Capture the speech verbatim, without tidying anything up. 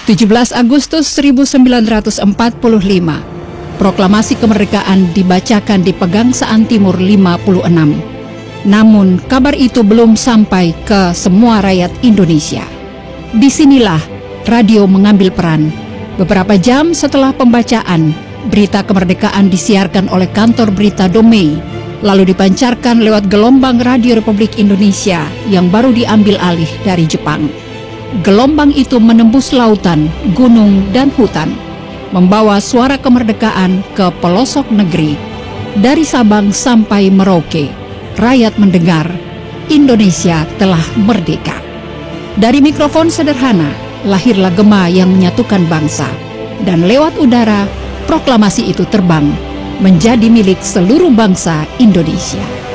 tujuh belas Agustus seribu sembilan ratus empat puluh lima, proklamasi kemerdekaan dibacakan di Pegangsaan Timur lima puluh enam. Namun, kabar itu belum sampai ke semua rakyat Indonesia. Disinilah radio mengambil peran. Beberapa jam setelah pembacaan, berita kemerdekaan disiarkan oleh kantor berita Domei, lalu dipancarkan lewat gelombang Radio Republik Indonesia yang baru diambil alih dari Jepang. Gelombang itu menembus lautan, gunung, dan hutan, membawa suara kemerdekaan ke pelosok negeri. Dari Sabang sampai Merauke, rakyat mendengar Indonesia telah merdeka. Dari mikrofon sederhana, lahirlah gema yang menyatukan bangsa. Dan lewat udara, proklamasi itu terbang menjadi milik seluruh bangsa Indonesia.